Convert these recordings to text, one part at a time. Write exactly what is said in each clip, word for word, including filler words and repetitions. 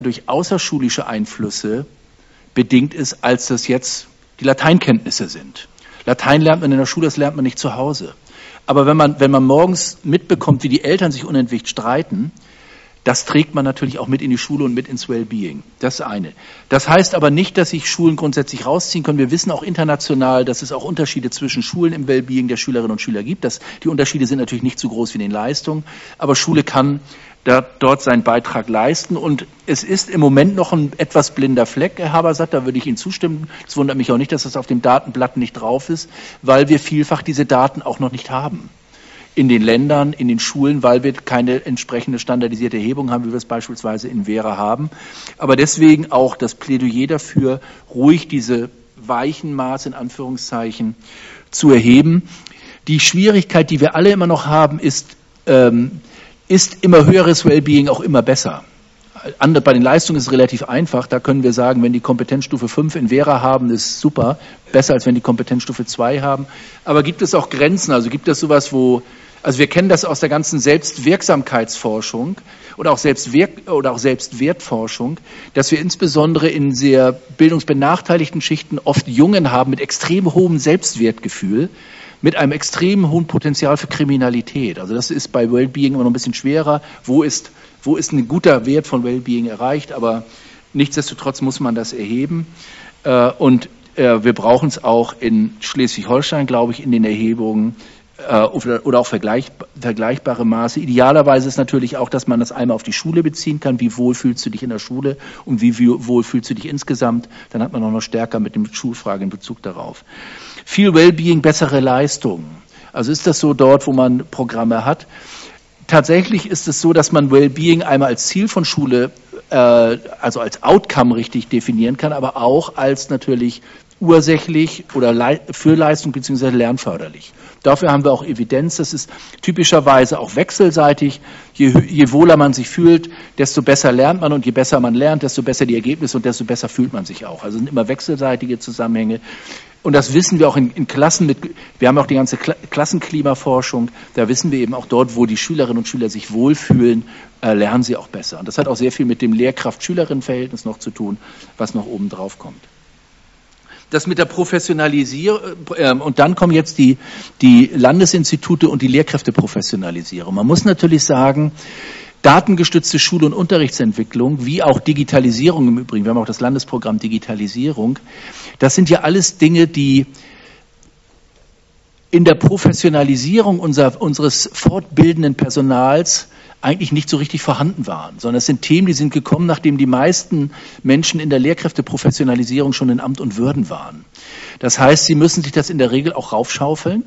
durch außerschulische Einflüsse bedingt ist, als das jetzt die Lateinkenntnisse sind. Latein lernt man in der Schule, das lernt man nicht zu Hause. Aber wenn man, wenn man morgens mitbekommt, wie die Eltern sich unentwegt streiten, das trägt man natürlich auch mit in die Schule und mit ins Wellbeing. Das eine. Das heißt aber nicht, dass sich Schulen grundsätzlich rausziehen können. Wir wissen auch international, dass es auch Unterschiede zwischen Schulen im Wellbeing der Schülerinnen und Schüler gibt. Das, die Unterschiede sind natürlich nicht so groß wie in den Leistungen, aber Schule kann da, dort seinen Beitrag leisten. Und es ist im Moment noch ein etwas blinder Fleck, Herr Habersatt, da würde ich Ihnen zustimmen. Es wundert mich auch nicht, dass das auf dem Datenblatt nicht drauf ist, weil wir vielfach diese Daten auch noch nicht haben. In den Ländern, in den Schulen, weil wir keine entsprechende standardisierte Erhebung haben, wie wir es beispielsweise in Vera haben. Aber deswegen auch das Plädoyer dafür, ruhig diese weichen Maße in Anführungszeichen zu erheben. Die Schwierigkeit, die wir alle immer noch haben, ist, ähm, ist immer höheres Wellbeing auch immer besser. Bei den Leistungen ist es relativ einfach. Da können wir sagen, wenn die Kompetenzstufe fünf in Vera haben, ist super. Besser, als wenn die Kompetenzstufe zwei haben. Aber gibt es auch Grenzen? Also gibt es sowas, wo, also wir kennen das aus der ganzen Selbstwirksamkeitsforschung oder auch, Selbstwirk oder auch Selbstwertforschung, dass wir insbesondere in sehr bildungsbenachteiligten Schichten oft Jungen haben mit extrem hohem Selbstwertgefühl, mit einem extrem hohen Potenzial für Kriminalität. Also das ist bei Wellbeing immer noch ein bisschen schwerer. Wo ist Wo ist ein guter Wert von Wellbeing erreicht, aber nichtsdestotrotz muss man das erheben. Und wir brauchen es auch in Schleswig-Holstein, glaube ich, in den Erhebungen oder auch vergleichbare Maße. Idealerweise ist natürlich auch, dass man das einmal auf die Schule beziehen kann. Wie wohl fühlst du dich in der Schule und wie wohl fühlst du dich insgesamt? Dann hat man auch noch stärker mit dem Schulfrage in Bezug darauf. Viel Wellbeing, bessere Leistungen. Also ist das so dort, wo man Programme hat? Tatsächlich ist es so, dass man Wellbeing einmal als Ziel von Schule, äh, also als Outcome richtig definieren kann, aber auch als natürlich ursächlich oder le- für Leistung bzw. lernförderlich. Dafür haben wir auch Evidenz. Das ist typischerweise auch wechselseitig. Je, je wohler man sich fühlt, desto besser lernt man und je besser man lernt, desto besser die Ergebnisse und desto besser fühlt man sich auch. Also sind immer wechselseitige Zusammenhänge. Und das wissen wir auch in, in Klassen mit, wir haben auch die ganze Kla- Klassenklimaforschung, da wissen wir eben auch dort, wo die Schülerinnen und Schüler sich wohlfühlen, äh, lernen sie auch besser. Und das hat auch sehr viel mit dem Lehrkraft-Schülerin-Verhältnis noch zu tun, was noch oben drauf kommt. Das mit der Professionalisierung, äh, und dann kommen jetzt die, die Landesinstitute und die Lehrkräfteprofessionalisierung. Man muss natürlich sagen, datengestützte Schul- und Unterrichtsentwicklung, wie auch Digitalisierung im Übrigen, wir haben auch das Landesprogramm Digitalisierung, das sind ja alles Dinge, die in der Professionalisierung unser, unseres fortbildenden Personals eigentlich nicht so richtig vorhanden waren, sondern es sind Themen, die sind gekommen, nachdem die meisten Menschen in der Lehrkräfteprofessionalisierung schon in Amt und Würden waren. Das heißt, sie müssen sich das in der Regel auch raufschaufeln.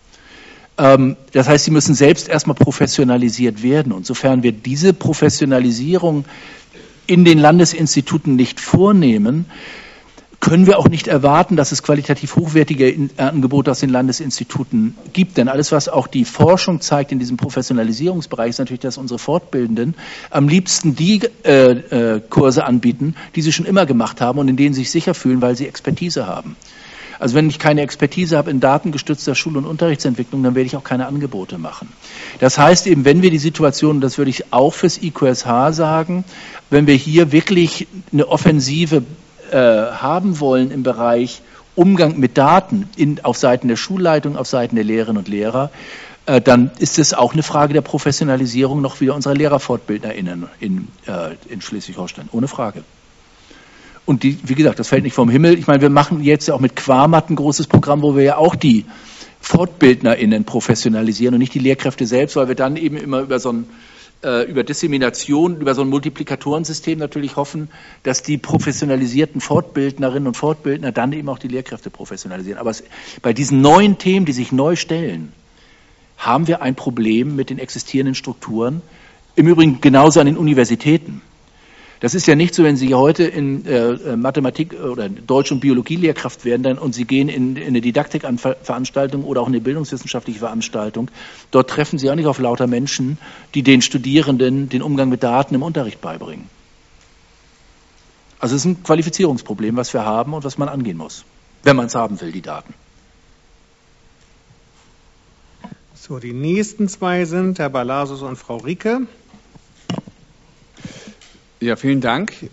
Das heißt, sie müssen selbst erstmal professionalisiert werden. Und sofern wir diese Professionalisierung in den Landesinstituten nicht vornehmen, können wir auch nicht erwarten, dass es qualitativ hochwertige Angebote aus den Landesinstituten gibt. Denn alles, was auch die Forschung zeigt in diesem Professionalisierungsbereich, ist natürlich, dass unsere Fortbildenden am liebsten die äh, äh, Kurse anbieten, die sie schon immer gemacht haben und in denen sie sich sicher fühlen, weil sie Expertise haben. Also wenn ich keine Expertise habe in datengestützter Schul- und Unterrichtsentwicklung, dann werde ich auch keine Angebote machen. Das heißt eben, wenn wir die Situation, und das würde ich auch fürs I Q S H sagen, wenn wir hier wirklich eine Offensive äh, haben wollen im Bereich Umgang mit Daten in, auf Seiten der Schulleitung, auf Seiten der Lehrerinnen und Lehrer, äh, dann ist es auch eine Frage der Professionalisierung noch wieder unserer LehrerfortbildnerInnen in, äh, in Schleswig-Holstein, ohne Frage. Und die, wie gesagt, das fällt nicht vom Himmel. Ich meine, wir machen jetzt ja auch mit Quamat ein großes Programm, wo wir ja auch die FortbildnerInnen professionalisieren und nicht die Lehrkräfte selbst, weil wir dann eben immer über so ein, äh, über Dissemination, über so ein Multiplikatorensystem natürlich hoffen, dass die professionalisierten Fortbildnerinnen und Fortbildner dann eben auch die Lehrkräfte professionalisieren. Aber es, bei diesen neuen Themen, die sich neu stellen, haben wir ein Problem mit den existierenden Strukturen. Im Übrigen genauso an den Universitäten. Das ist ja nicht so, wenn Sie heute in äh, Mathematik oder Deutsch- und Biologie-Lehrkraft werden dann, und Sie gehen in, in eine Didaktikveranstaltung oder auch in eine bildungswissenschaftliche Veranstaltung. Dort treffen Sie auch nicht auf lauter Menschen, die den Studierenden den Umgang mit Daten im Unterricht beibringen. Also es ist ein Qualifizierungsproblem, was wir haben und was man angehen muss, wenn man es haben will, die Daten. So, die nächsten zwei sind Herr Balasus und Frau Rieke. Ja, vielen Dank.